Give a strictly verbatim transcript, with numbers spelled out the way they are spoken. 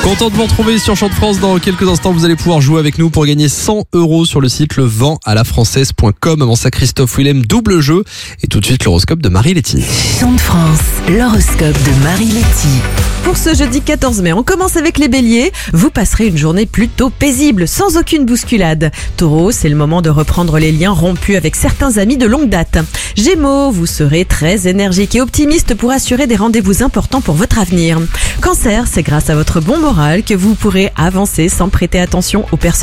Content de vous retrouver sur Chant de France. Dans quelques instants, vous allez pouvoir jouer avec nous pour gagner cent euros sur le site le vent à la française point com. Avant ça, Christophe Willem, double jeu. Et tout de suite, l'horoscope de Marie Letty. Chant de France, l'horoscope de Marie Letty. Pour ce jeudi quatorze mai, on commence avec les béliers. Vous passerez une journée plutôt paisible, sans aucune bousculade. Taureau, c'est le moment de reprendre les liens rompus avec certains amis de longue date. Gémeaux, vous serez très énergique et optimiste pour assurer des rendez-vous importants pour votre avenir. Cancer, c'est grâce à votre bon moral que vous pourrez avancer sans prêter attention aux personnes